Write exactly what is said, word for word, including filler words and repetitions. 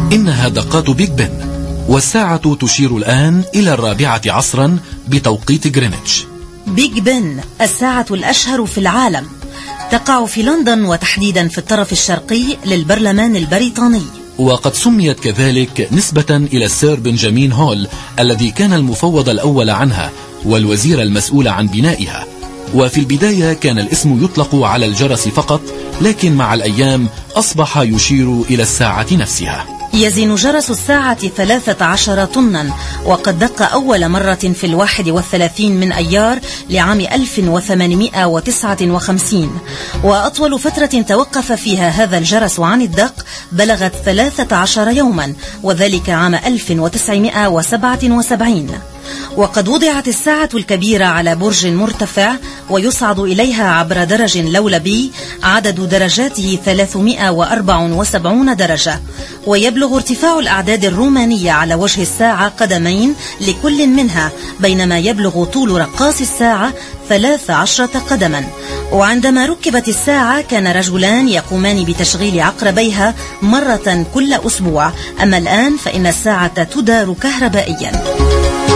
إنها دقات بيج بن، والساعة تشير الآن إلى الرابعة عصرا بتوقيت غرينتش. بيج بن الساعة الأشهر في العالم، تقع في لندن وتحديدا في الطرف الشرقي للبرلمان البريطاني، وقد سميت كذلك نسبة إلى السير بنجامين هول الذي كان المفوض الأول عنها والوزير المسؤول عن بنائها. وفي البداية كان الاسم يطلق على الجرس فقط، لكن مع الأيام أصبح يشير إلى الساعة نفسها. يزن جرس الساعة ثلاثة عشر طنا، وقد دق أول مرة في الواحد والثلاثين من أيار لعام ألف وثمانمائة وتسعة وخمسين، وأطول فترة توقف فيها هذا الجرس عن الدق بلغت ثلاثة عشر يوما، وذلك عام ألف وتسعمائة وسبعة وسبعين. وقد وضعت الساعة الكبيرة على برج مرتفع ويصعد إليها عبر درج لولبي عدد درجاته ثلاثمائة وأربعة وسبعين درجة، ويبلغ ارتفاع الأعداد الرومانية على وجه الساعة قدمين لكل منها، بينما يبلغ طول رقاص الساعة ثلاث عشرة قدما. وعندما ركبت الساعة كان رجلان يقومان بتشغيل عقربيها مرة كل أسبوع، أما الآن فإن الساعة تدار كهربائيا.